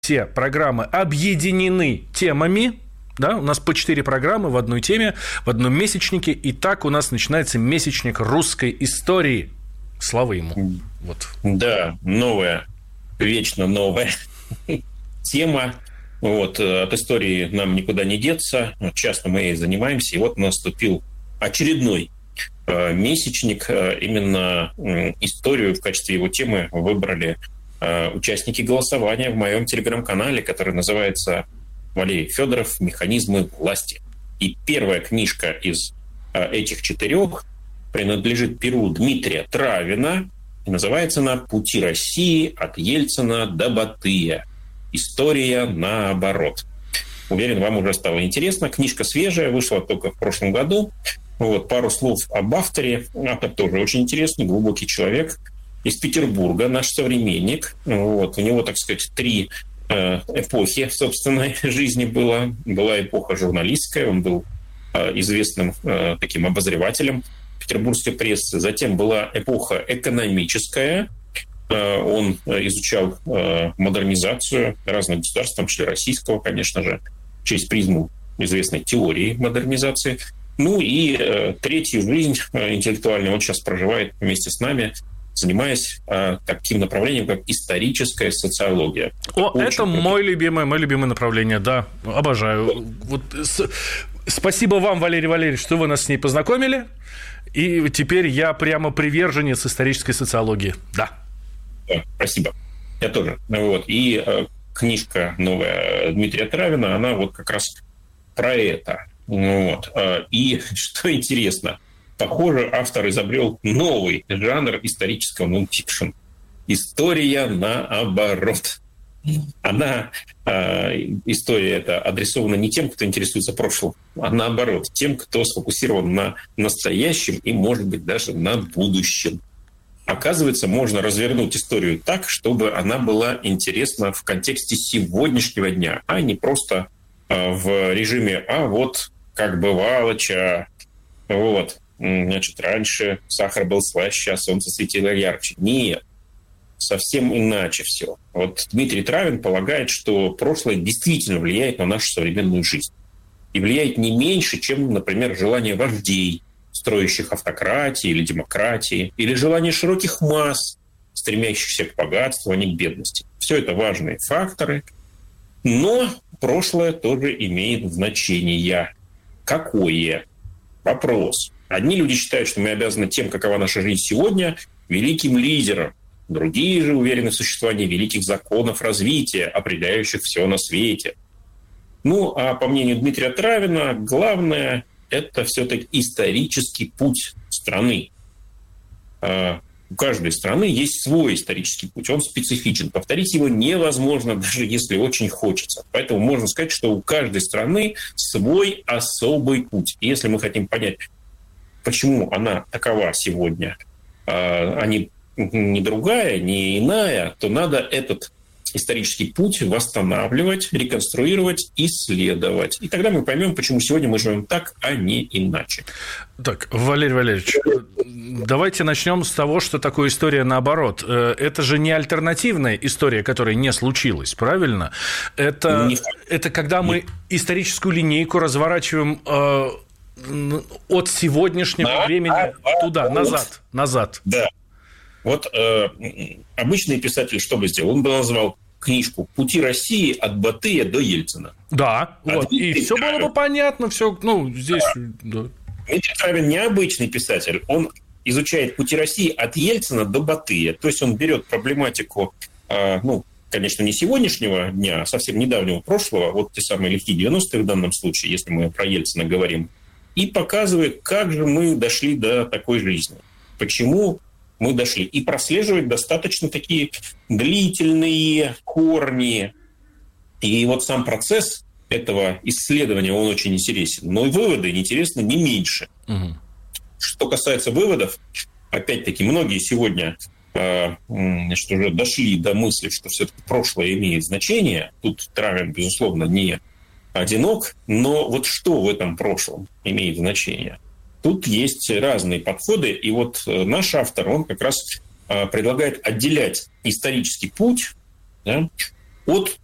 все программы объединены темами. Да, у нас по 4 программы в одной теме, в одном месячнике. И так у нас начинается месячник русской истории. Слава ему. Вот. Да, новая, вечно новая тема. Вот, от истории нам никуда не деться. Часто мы ей занимаемся. И вот наступил очередной месячник. Именно историю в качестве его темы выбрали участники голосования в моем телеграм-канале, который называется «Валерий Федоров. Механизмы власти». И первая книжка из этих 4 принадлежит перу Дмитрия Травина. И называется она «Пути России от Ельцина до Батыя. История наоборот». Уверен, вам уже стало интересно. Книжка свежая, вышла только в прошлом году. Вот, пару слов об авторе. Автор тоже очень интересный, глубокий человек. Из Петербурга, наш современник. Вот, у него, так сказать, 3 эпохи в собственной жизни было. Была эпоха журналистская, он был известным таким обозревателем петербургской прессы. Затем была эпоха экономическая. Он изучал модернизацию разных государств, в том числе российского, конечно же, через призму известной теории модернизации. Ну и 3-ю жизнь интеллектуальную он сейчас проживает вместе с нами, занимаясь таким направлением, как историческая социология. Это мое любимое направление, да, обожаю. Вот, спасибо вам, Валерий Валерьевич, что вы нас с ней познакомили, и теперь я прямо приверженец исторической социологии, да. Да, спасибо, я тоже. Вот. И книжка новая Дмитрия Травина, она вот как раз про это. Вот. И что интересно, похоже, автор изобрел новый жанр исторического нонфикшн. История наоборот. История эта адресована не тем, кто интересуется прошлым, а наоборот, тем, кто сфокусирован на настоящем и, может быть, даже на будущем. Оказывается, можно развернуть историю так, чтобы она была интересна в контексте сегодняшнего дня, а не просто в режиме «а вот как бывало-ча». Вот. Значит, раньше сахар был слаще, а солнце светило ярче. Нет, совсем иначе все. Вот Дмитрий Травин полагает, что прошлое действительно влияет на нашу современную жизнь. И влияет не меньше, чем, например, желание вождей, строящих автократии или демократии, или желание широких масс, стремящихся к богатству, а не к бедности. Все это важные факторы, но прошлое тоже имеет значение. Какое? Вопрос. Одни люди считают, что мы обязаны тем, какова наша жизнь сегодня, великим лидерам. Другие же уверены в существовании великих законов развития, определяющих все на свете. Ну, а по мнению Дмитрия Травина, главное – это все-таки исторический путь страны. У каждой страны есть свой исторический путь, он специфичен. Повторить его невозможно, даже если очень хочется. Поэтому можно сказать, что у каждой страны свой особый путь. И если мы хотим понять, почему она такова сегодня, а не другая, не иная, то надо этот исторический путь восстанавливать, реконструировать, исследовать. И тогда мы поймем, почему сегодня мы живем так, а не иначе. Так, Валерий Валерьевич, давайте начнем с того, что такое история наоборот. Это же не альтернативная история, которая не случилась, правильно? Это когда мы историческую линейку разворачиваем от сегодняшнего времени туда, назад. Да. Вот обычный писатель что бы сделал? Он бы назвал книжку «Пути России от Батыя до Ельцина». Да, вот. И все было бы понятно, все, здесь... Да. Дмитрий Травин необычный писатель. Он изучает пути России от Ельцина до Батыя. То есть он берет проблематику, конечно, не сегодняшнего дня, а совсем недавнего прошлого, вот те самые лихие 90-е в данном случае, если мы про Ельцина говорим, и показывает, как же мы дошли до такой жизни. Почему мы дошли. И прослеживает достаточно такие длительные корни. И вот сам процесс этого исследования, он очень интересен. Но и выводы интересны не меньше. Угу. Что касается выводов, опять-таки, многие сегодня уже дошли до мысли, что все-таки прошлое имеет значение. Тут Травин, безусловно, не одинок. Но вот что в этом прошлом имеет значение? Тут есть разные подходы, и вот наш автор, он как раз предлагает отделять исторический путь, да, от